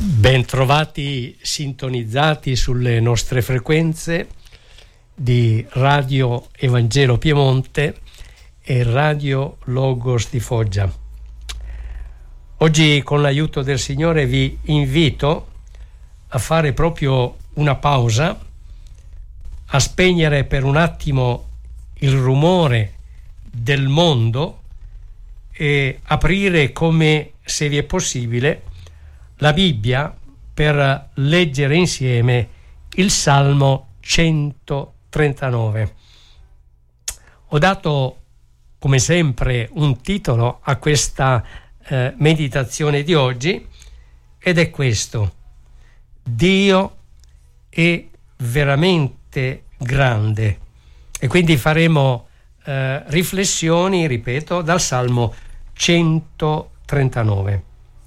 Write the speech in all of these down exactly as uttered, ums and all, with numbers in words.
Bentrovati sintonizzati sulle nostre frequenze di Radio Evangelo Piemonte e Radio Logos di Foggia. Oggi, con l'aiuto del Signore, vi invito a fare proprio una pausa, a spegnere per un attimo il rumore del mondo e aprire, come se vi è possibile, la Bibbia per leggere insieme il Salmo centotrentanove. Ho dato, come sempre, un titolo a questa eh, meditazione di oggi, ed è questo: Dio è veramente grande. E quindi faremo eh, riflessioni, ripeto, dal Salmo centotrentanove.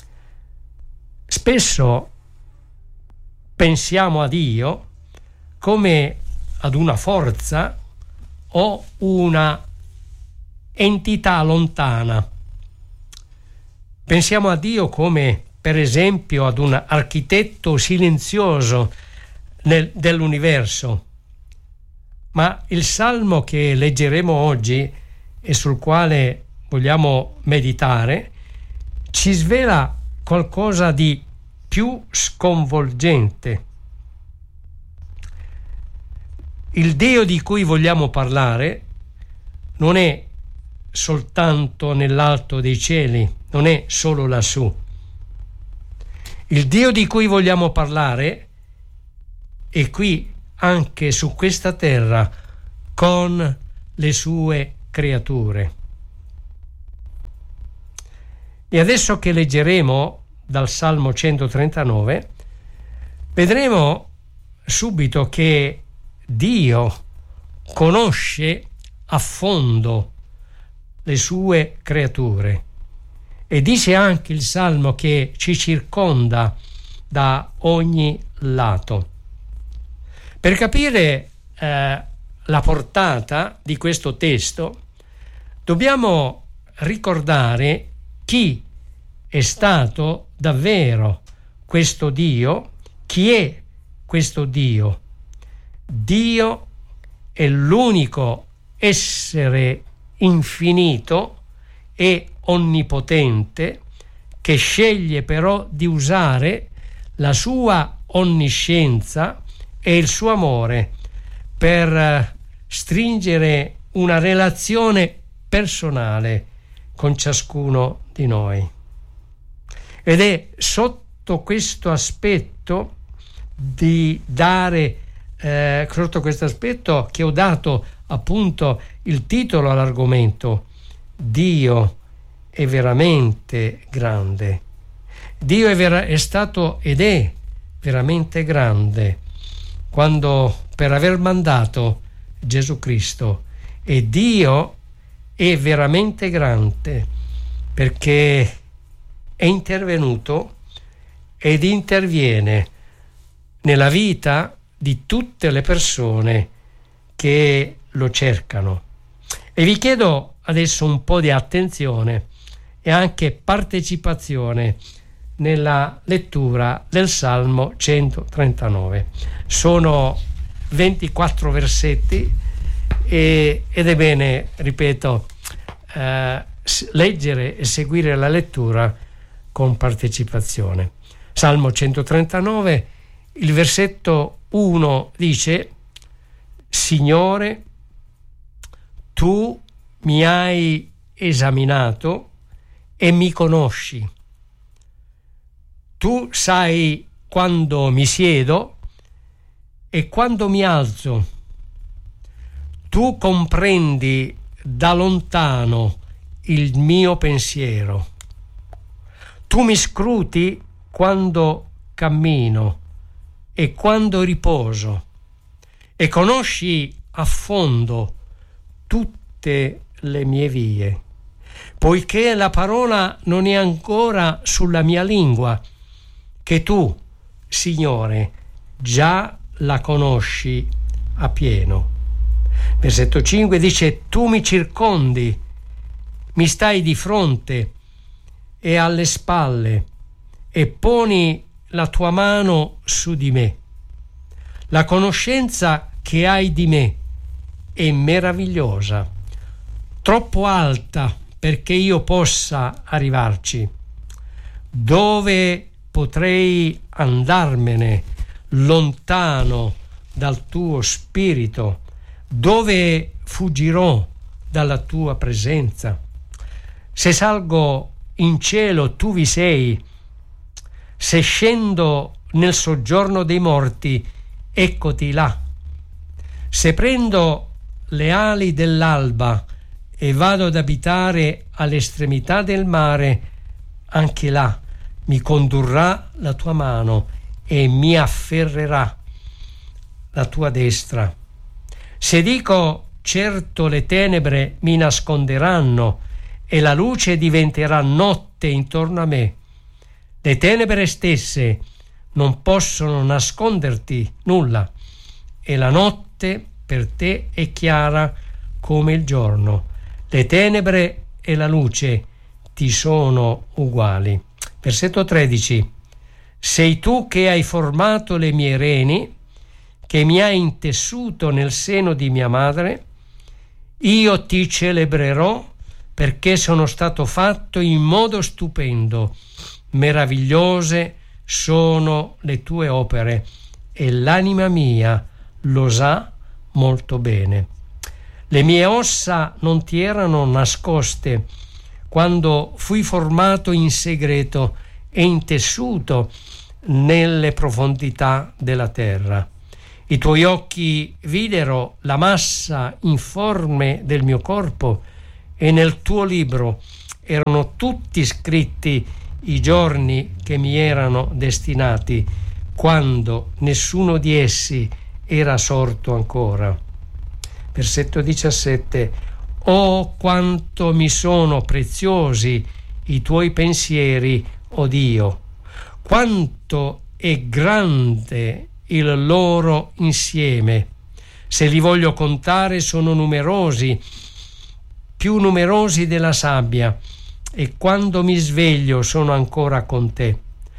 Spesso pensiamo a Dio come ad una forza o una entità lontana. Pensiamo a Dio come, per esempio, ad un architetto silenzioso nel, dell'universo. Ma il salmo che leggeremo oggi e sul quale vogliamo meditare ci svela qualcosa di più sconvolgente. Il Dio di cui vogliamo parlare non è soltanto nell'alto dei cieli, non è solo lassù. Il Dio di cui vogliamo parlare è qui, anche su questa terra, con le sue creature. E adesso che leggeremo dal Salmo centotrentanove, vedremo subito che Dio conosce a fondo le sue creature, e dice anche il Salmo che ci circonda da ogni lato. Per capire eh, la portata di questo testo, dobbiamo ricordare chi è stato davvero questo Dio, chi è questo Dio. Dio è l'unico essere infinito e onnipotente che sceglie però di usare la sua onniscienza e il suo amore per stringere una relazione personale con ciascuno di noi. Ed è sotto questo aspetto di dare eh, sotto questo aspetto che ho dato appunto il titolo all'argomento: Dio è veramente grande. Dio è, vera- è stato ed è veramente grande quando, per aver mandato Gesù Cristo, e Dio è veramente grande perché è intervenuto ed interviene nella vita di tutte le persone che lo cercano. E vi chiedo adesso un po' di attenzione e anche partecipazione nella lettura del Salmo centotrentanove. Sono ventiquattro versetti e, ed è bene, ripeto, eh, leggere e seguire la lettura con partecipazione. Salmo centotrentanove, il versetto uno dice: Signore, tu mi hai esaminato e mi conosci. Tu sai quando mi siedo e quando mi alzo. Tu comprendi da lontano il mio pensiero. Tu mi scruti quando cammino e quando riposo, e conosci a fondo tutte le mie vie, poiché la parola non è ancora sulla mia lingua, che tu, Signore, già la conosci appieno. Versetto cinque dice: tu mi circondi, mi stai di fronte e alle spalle, e poni la tua mano su di me. La conoscenza che hai di me è meravigliosa, troppo alta perché io possa arrivarci. Dove potrei andarmene lontano dal tuo spirito? Dove fuggirò dalla tua presenza? Se salgo in cielo, tu vi sei. Se scendo nel soggiorno dei morti, eccoti là. Se prendo le ali dell'alba e vado ad abitare all'estremità del mare, anche là mi condurrà la tua mano e mi afferrerà la tua destra. Se dico certo le tenebre mi nasconderanno e la luce diventerà notte intorno a me, le tenebre stesse non possono nasconderti nulla e la notte per te è chiara come il giorno. Le tenebre e la luce ti sono uguali. Versetto tredici. Sei tu che hai formato le mie reni, che mi hai intessuto nel seno di mia madre. Io ti celebrerò perché sono stato fatto in modo stupendo. Meravigliose sono le tue opere e l'anima mia lo sa molto bene. Le mie ossa non ti erano nascoste quando fui formato in segreto e intessuto nelle profondità della terra. I tuoi occhi videro la massa informe del mio corpo e nel tuo libro erano tutti scritti i giorni che mi erano destinati, quando nessuno di essi era sorto ancora. Versetto diciassette. Oh, quanto mi sono preziosi i tuoi pensieri, o Dio! Quanto è grande il loro insieme! Se li voglio contare sono numerosi, più numerosi della sabbia, e quando mi sveglio sono ancora con te.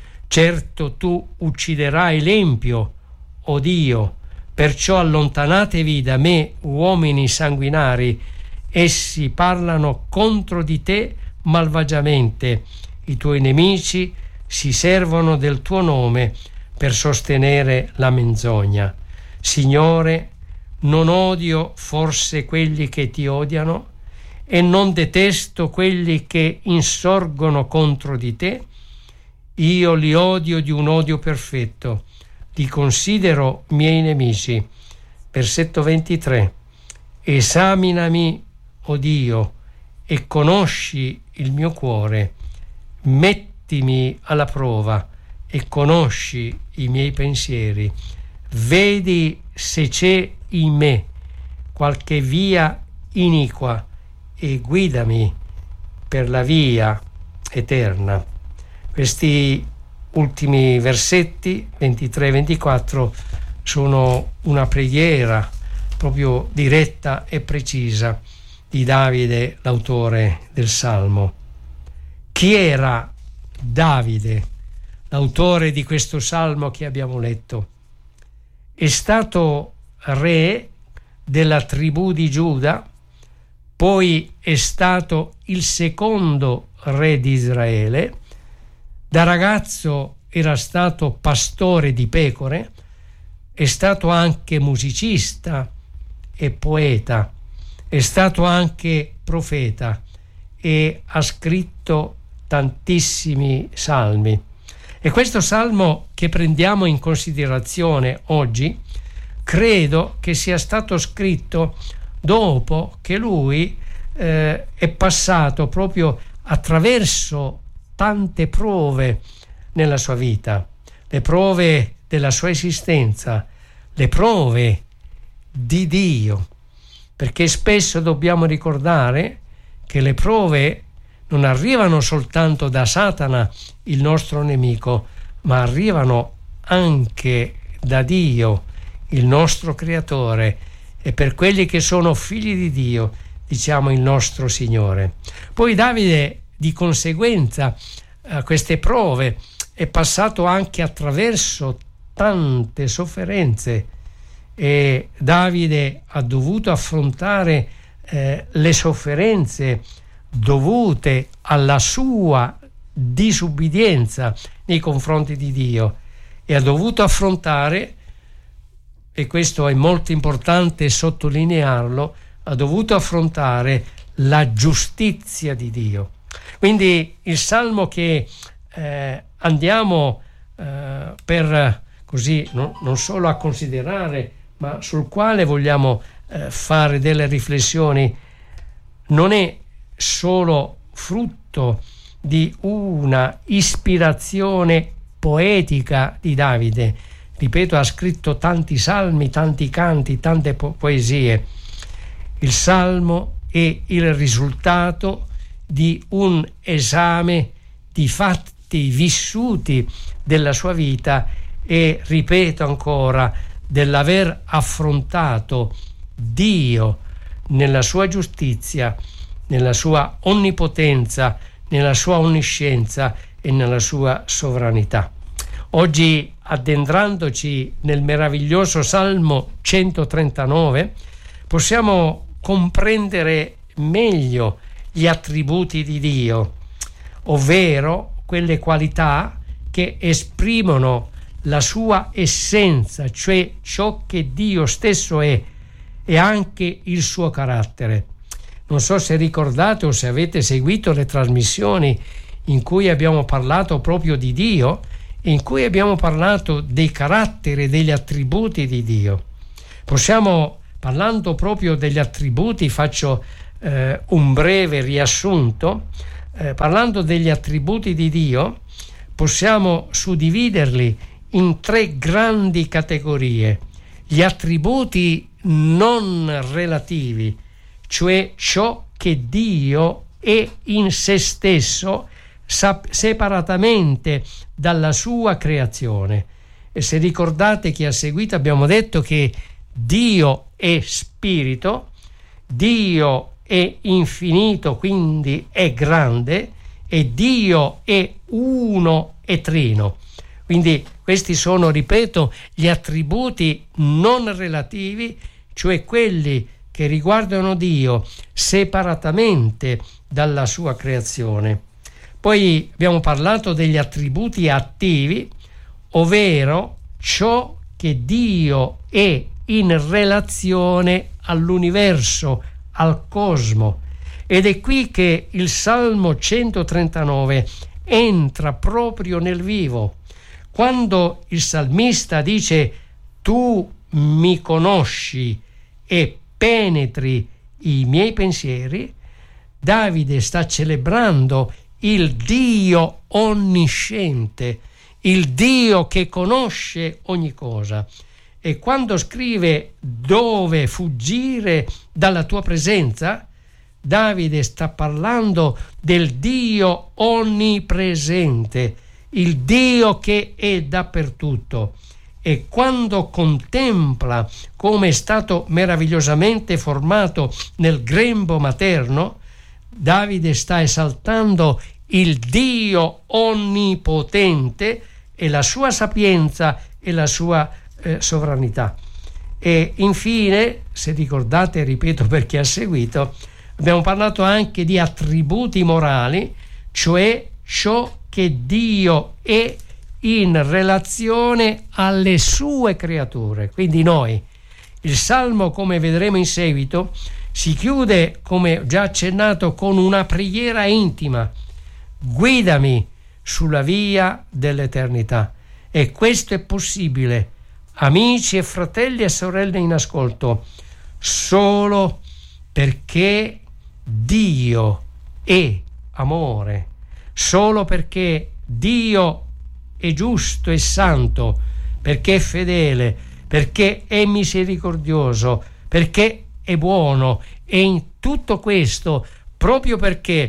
Certo tu ucciderai l'empio, o Dio, perciò allontanatevi da me, uomini sanguinari, essi parlano contro di te malvagiamente, i tuoi nemici si servono del tuo nome per sostenere la menzogna. Signore, non odio forse quelli che ti odiano e non detesto quelli che insorgono contro di te? Io li odio di un odio perfetto, li considero miei nemici. Versetto ventitré. Esaminami, o Dio, e conosci il mio cuore. Mettimi alla prova e conosci i miei pensieri. Vedi se c'è in me qualche via iniqua e guidami per la via eterna. Questi ultimi versetti, ventitré e ventiquattro, sono una preghiera proprio diretta e precisa di Davide, l'autore del Salmo. Chi era Davide, l'autore di questo Salmo che abbiamo letto? È stato re della tribù di Giuda, poi è stato il secondo re di Israele. Da ragazzo era stato pastore di pecore, è stato anche musicista e poeta, è stato anche profeta e ha scritto tantissimi salmi. E questo salmo che prendiamo in considerazione oggi credo che sia stato scritto dopo che lui eh, è passato proprio attraverso tante prove nella sua vita, le prove della sua esistenza, le prove di Dio, perché spesso dobbiamo ricordare che le prove non arrivano soltanto da Satana, il nostro nemico, ma arrivano anche da Dio, il nostro creatore, e per quelli che sono figli di Dio, diciamo il nostro Signore. Poi Davide, di conseguenza a queste prove è passato anche attraverso tante sofferenze e Davide ha dovuto affrontare eh, le sofferenze dovute alla sua disubbidienza nei confronti di Dio e ha dovuto affrontare, e questo è molto importante sottolinearlo, ha dovuto affrontare la giustizia di Dio. Quindi il salmo che eh, andiamo eh, per così no, non solo a considerare, ma sul quale vogliamo eh, fare delle riflessioni, non è solo frutto di una ispirazione poetica di Davide. Ripeto, ha scritto tanti salmi, tanti canti, tante po- poesie. Il salmo è il risultato di un esame di fatti vissuti della sua vita e, ripeto ancora, dell'aver affrontato Dio nella sua giustizia, nella sua onnipotenza, nella sua onniscienza e nella sua sovranità. Oggi, addentrandoci nel meraviglioso Salmo centotrentanove, possiamo comprendere meglio gli attributi di Dio, ovvero quelle qualità che esprimono la sua essenza, cioè ciò che Dio stesso è, e anche il suo carattere. Non so se ricordate o se avete seguito le trasmissioni in cui abbiamo parlato proprio di Dio, in cui abbiamo parlato dei caratteri e degli attributi di Dio. Possiamo, parlando proprio degli attributi, faccio eh, un breve riassunto, eh, parlando degli attributi di Dio, possiamo suddividerli in tre grandi categorie: gli attributi non relativi, cioè ciò che Dio è in se stesso separatamente dalla sua creazione. E se ricordate chi ha seguito, abbiamo detto che Dio è spirito, Dio è infinito, quindi è grande, e Dio è uno e trino. Quindi questi sono, ripeto, gli attributi non relativi, cioè quelli che riguardano Dio separatamente dalla sua creazione. Poi abbiamo parlato degli attributi attivi, ovvero ciò che Dio è in relazione all'universo, al cosmo. Ed è qui che il Salmo centotrentanove entra proprio nel vivo. Quando il salmista dice «Tu mi conosci e penetri i miei pensieri», Davide sta celebrando il Dio onnisciente, il Dio che conosce ogni cosa. E quando scrive «dove fuggire dalla tua presenza», Davide sta parlando del Dio onnipresente, il Dio che è dappertutto. E quando contempla come è stato meravigliosamente formato nel grembo materno, Davide sta esaltando il Dio onnipotente e la sua sapienza e la sua eh, sovranità. E infine, se ricordate, ripeto per chi ha seguito, abbiamo parlato anche di attributi morali, cioè ciò che Dio è in relazione alle sue creature, quindi noi. Il Salmo, come vedremo in seguito, si chiude, come già accennato, con una preghiera intima: guidami sulla via dell'eternità. E questo è possibile, amici e fratelli e sorelle in ascolto, solo perché Dio è amore, solo perché Dio è giusto e santo, perché è fedele, perché è misericordioso, perché è buono. E in tutto questo, proprio perché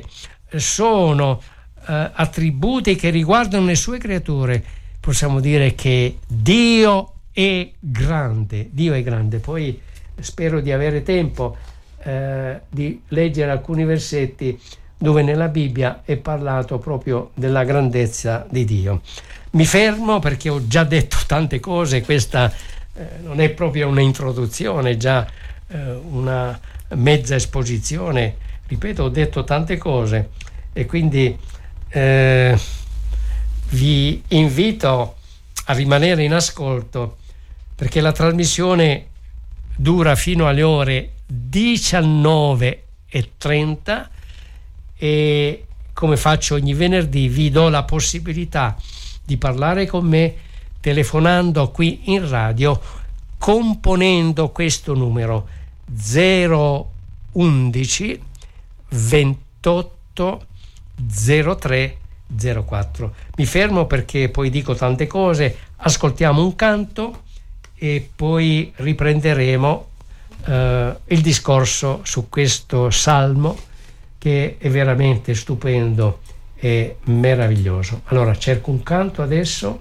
sono eh, attributi che riguardano le sue creature, possiamo dire che Dio è grande. Dio è grande. Poi spero di avere tempo eh, di leggere alcuni versetti dove nella Bibbia è parlato proprio della grandezza di Dio. Mi fermo perché ho già detto tante cose, questa eh, non è proprio un'introduzione, è già eh, una mezza esposizione. Ripeto, ho detto tante cose e quindi eh, vi invito a rimanere in ascolto, perché la trasmissione dura fino alle ore diciannove e trenta e, come faccio ogni venerdì, vi do la possibilità di parlare con me telefonando qui in radio, componendo questo numero zero undici ventotto zero tre zero quattro. Mi fermo perché poi dico tante cose, ascoltiamo un canto e poi riprenderemo eh, il discorso su questo salmo che è veramente stupendo e meraviglioso. Allora cerco un canto adesso,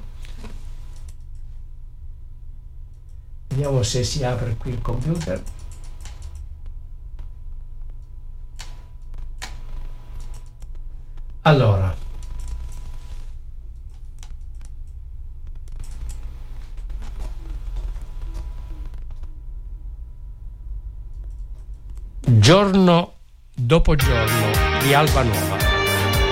vediamo se si apre qui il computer. Allora, giorno dopo giorno di Alba Nuova.